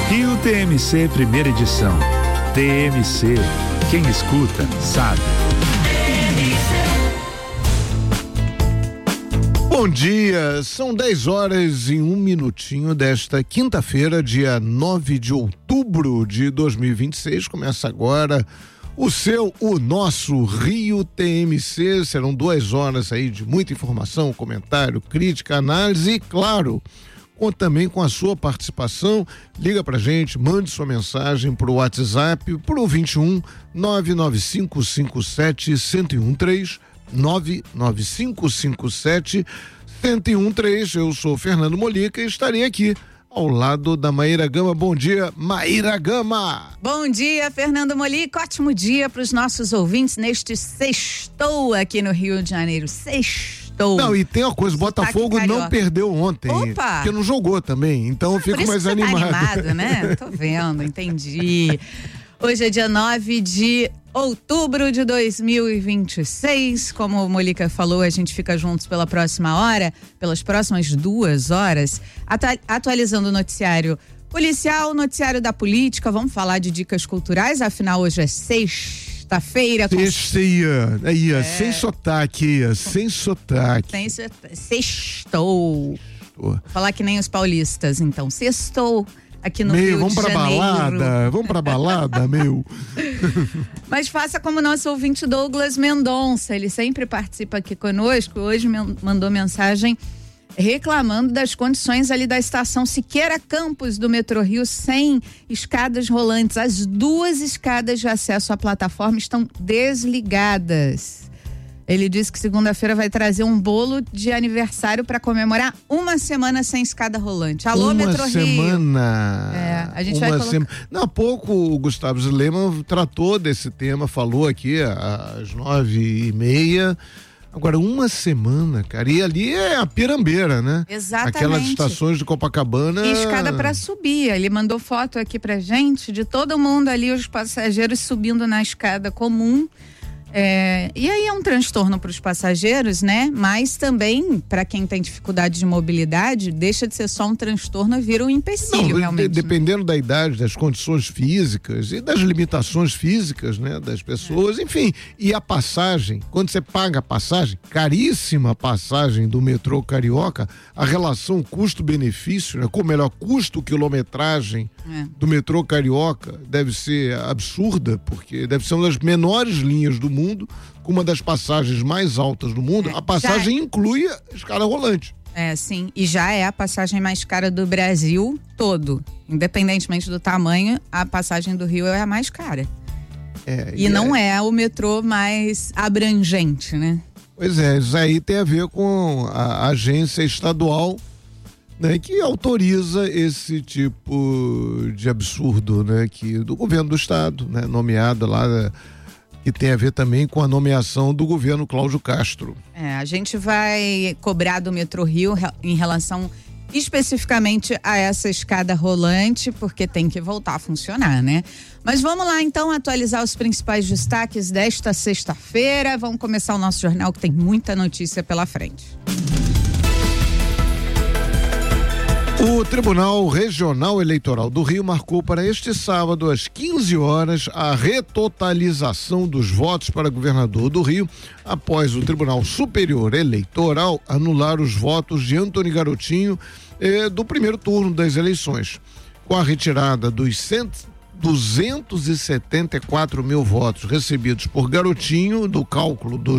Rio TMC, primeira edição. TMC, quem escuta sabe. Bom dia, são 10h01 desta quinta-feira, dia 9 de outubro de 2026. Começa agora o nosso Rio TMC. Serão 2 horas aí de muita informação, comentário, crítica, análise e, claro, também com a sua participação. Liga pra gente, mande sua mensagem pro WhatsApp, pro 21 99557 1013, 99557 1013. Eu sou Fernando Molica e estarei aqui ao lado da Maíra Gama. Bom dia, Maíra Gama. Bom dia, Fernando Molica. Ótimo dia para os nossos ouvintes neste sextou aqui no Rio de Janeiro. Sextou. Não, e tem uma coisa, o Botafogo não perdeu ontem. Opa! Porque não jogou também, então eu fico mais animado. Tá animado, né? Tô vendo, entendi. Hoje é dia 9 de outubro de 2026. Como o Molica falou, a gente fica juntos pela próxima hora, pelas próximas 2 horas, atualizando o noticiário policial, noticiário da política. Vamos falar de dicas culturais, afinal hoje é sexta-feira. Sem sotaque, sem sotaque. Sextou. Vou falar que nem os paulistas, então. Sextou. Aqui no Rio vamos de pra Janeiro. vamos pra balada, meu. Mas faça como nosso ouvinte Douglas Mendonça, ele sempre participa aqui conosco. Hoje mandou mensagem reclamando das condições ali da estação Siqueira Campos do metrô Rio, sem escadas rolantes. As 2 escadas de acesso à plataforma estão desligadas. Ele disse que segunda-feira vai trazer um bolo de aniversário para comemorar 1 semana sem escada rolante. Alô, Metrô Rio. 1 semana. A gente vai colocar. Não, há pouco o Gustavo Zleman tratou desse tema, falou aqui às 9h30. Agora, 1 semana, cara, e ali é a pirambeira, né? Exatamente. Aquelas estações de Copacabana. E escada para subir. Ele mandou foto aqui pra gente de todo mundo ali, os passageiros subindo na escada comum. E aí é um transtorno para os passageiros, né? Mas também, para quem tem dificuldade de mobilidade, deixa de ser só um transtorno e vira um empecilho, realmente. Dependendo da idade, das condições físicas e das limitações físicas, né? Das pessoas, enfim. E a passagem, quando você paga a passagem, caríssima passagem do metrô Carioca, a relação custo-benefício, né? Com o melhor custo-quilometragem do metrô Carioca deve ser absurda, porque deve ser uma das menores linhas do mundo, com uma das passagens mais altas do mundo. A passagem inclui a escada rolante. Sim, e já é a passagem mais cara do Brasil todo. Independentemente do tamanho, a passagem do Rio é a mais cara. E não é o metrô mais abrangente, né? Pois é, isso aí tem a ver com a agência estadual, né, que autoriza esse tipo de absurdo, né, que do governo do estado, né, nomeado lá, que tem a ver também com a nomeação do governo Cláudio Castro. A gente vai cobrar do Metrô Rio em relação especificamente a essa escada rolante, porque tem que voltar a funcionar, né? Mas vamos lá então atualizar os principais destaques desta sexta-feira. Vamos começar o nosso jornal, que tem muita notícia pela frente. O Tribunal Regional Eleitoral do Rio marcou para este sábado, às 15 horas, a retotalização dos votos para governador do Rio, após o Tribunal Superior Eleitoral anular os votos de Antony Garotinho do primeiro turno das eleições. Com a retirada dos 274 mil votos recebidos por Garotinho do cálculo dos